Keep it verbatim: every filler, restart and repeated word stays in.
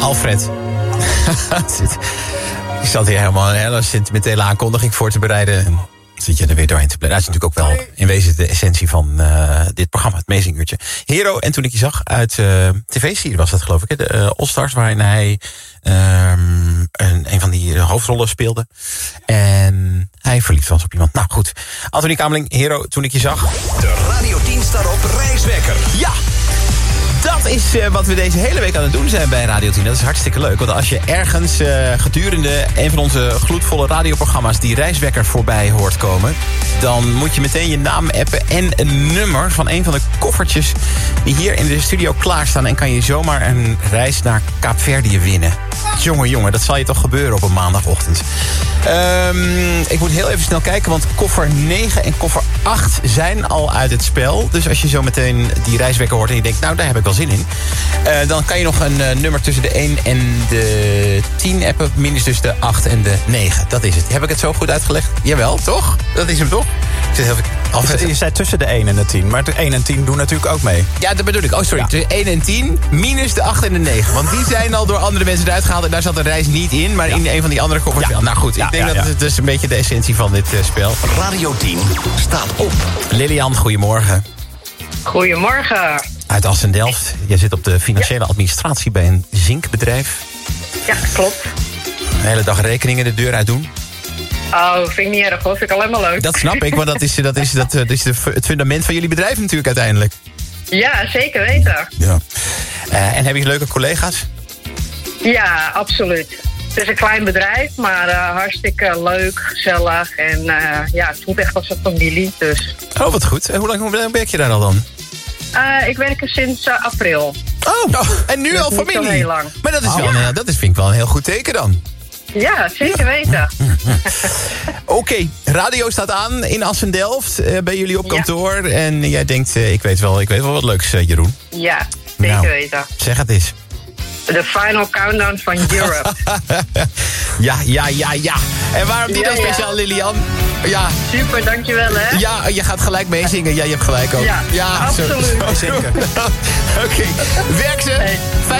Alfred. Ik zat hier helemaal een hele sentimentele aankondiging voor te bereiden. En zit je er weer doorheen te blijven. Dat is natuurlijk ook wel in wezen de essentie van uh, dit programma, het Meezinguurtje. Hero, en toen ik je zag uit uh, tv-serie was dat geloof ik, hè? De uh, All-Stars, waarin hij um, een, een van die hoofdrollen speelde. En hij verliefd was op iemand. Nou goed, Anthony Kameling, Hero, toen ik je zag. De Radio tien Star op reiswekker. Ja! Dat is uh, wat we deze hele week aan het doen zijn bij Radio tien. Dat is hartstikke leuk. Want als je ergens uh, gedurende een van onze gloedvolle radioprogramma's die reiswekker voorbij hoort komen, dan moet je meteen je naam appen en een nummer van een van de koffertjes die hier in de studio klaarstaan. En kan je zomaar een reis naar Kaapverdië winnen. Jongen, jongen, dat zal je toch gebeuren op een maandagochtend. Um, ik moet heel even snel kijken, want koffer negen en koffer acht zijn al uit het spel. Dus als je zo meteen die reiswekker hoort en je denkt, nou, daar heb ik wel zin in. Uh, dan kan je nog een uh, nummer tussen de één en de tien appen. Minus dus de acht en de negen. Dat is het. Heb ik het zo goed uitgelegd? Jawel, toch? Dat is hem toch? Ik zit heel veel... Je zei tussen de één en de tien. Maar de één en tien doen natuurlijk ook mee. Ja, dat bedoel ik. Oh, sorry. Ja. Tussen één en tien minus de acht en de negen. Want die zijn al door andere mensen eruit gehaald. En daar zat de reis niet in. Maar ja. in een van die andere koffers wel. Ja. Nou goed, ik ja, denk ja, ja. dat het dus een beetje de essentie van dit uh, spel. Radio tien staat op. Lilian, goedemorgen. Goedemorgen. Uit Assen-Delft. Jij zit op de financiële ja. administratie bij een zinkbedrijf. Ja, klopt. De hele dag rekeningen de deur uit doen. Oh, vind ik niet erg hoor. Vind ik alleen maar leuk. Dat snap ik, maar dat is, dat is, dat, dat is de, het fundament van jullie bedrijf natuurlijk uiteindelijk. Ja, zeker weten. Ja. Uh, en heb je leuke collega's? Ja, absoluut. Het is een klein bedrijf, maar uh, hartstikke leuk, gezellig. En uh, ja, het voelt echt als een familie. Dus. Oh, wat goed. En hoe lang, hoe lang werk je daar al dan? Uh, ik werk er sinds uh, april. Oh, oh, en nu dus al familie? Niet zo heel lang. Maar dat is, oh. wel, ja, dat is, vind ik wel een heel goed teken dan. Ja, zeker weten. Oké, okay, radio staat aan in Assen-Delft, uh, bij jullie op kantoor. Ja. En jij denkt, uh, ik, weet wel, ik weet wel wat leuks, uh, Jeroen. Ja, zeker nou, weten. Zeg het eens. De final countdown van Europe. ja, ja, ja, ja. En waarom die ja, dan speciaal, ja. Lilian? Ja. Super, dankjewel hè. Ja, je gaat gelijk meezingen. Ja, je hebt gelijk ook. Ja, ja absoluut. Oké, okay. Werk ze. Hey. Fijne